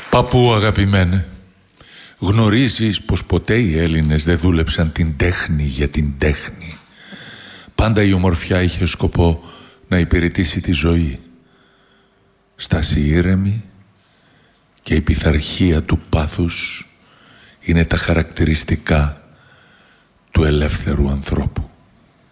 Παππού αγαπημένε, γνωρίζεις πως ποτέ οι Έλληνες δεν δούλεψαν την τέχνη για την τέχνη. Πάντα η ομορφιά είχε σκοπό να υπηρετήσει τη ζωή. Στάση ήρεμη και η πειθαρχία του πάθους είναι τα χαρακτηριστικά του ελεύθερου ανθρώπου.